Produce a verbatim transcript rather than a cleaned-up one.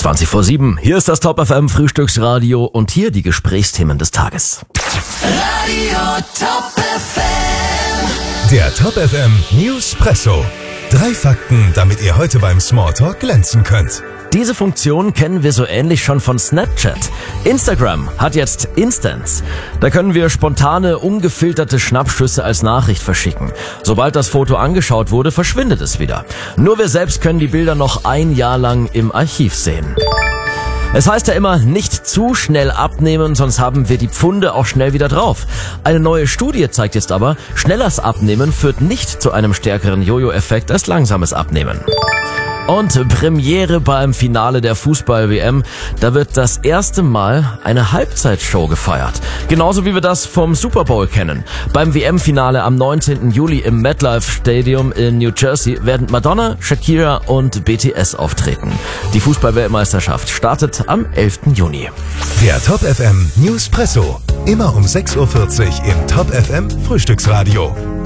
zwanzig vor sieben, hier ist das Top F M Frühstücksradio und hier die Gesprächsthemen des Tages. Radio Top F M. Der Top F M Newspresso. Drei Fakten, damit ihr heute beim Smalltalk glänzen könnt. Diese Funktion kennen wir so ähnlich schon von Snapchat. Instagram hat jetzt Instants. Da können wir spontane, ungefilterte Schnappschüsse als Nachricht verschicken. Sobald das Foto angeschaut wurde, verschwindet es wieder. Nur wir selbst können die Bilder noch ein Jahr lang im Archiv sehen. Es heißt ja immer, nicht zu schnell abnehmen, sonst haben wir die Pfunde auch schnell wieder drauf. Eine neue Studie zeigt jetzt aber, schnelleres Abnehmen führt nicht zu einem stärkeren Jojo-Effekt als langsames Abnehmen. Und Premiere beim Finale der Fußball-W M, da wird das erste Mal eine Halbzeitshow gefeiert. Genauso wie wir das vom Super Bowl kennen. Beim W M-Finale am neunzehnten Juli im MetLife Stadium in New Jersey werden Madonna, Shakira und B T S auftreten. Die Fußball-Weltmeisterschaft startet am elften Juni. Der Top F M Newspresso. Immer um sechs Uhr vierzig im Top F M Frühstücksradio.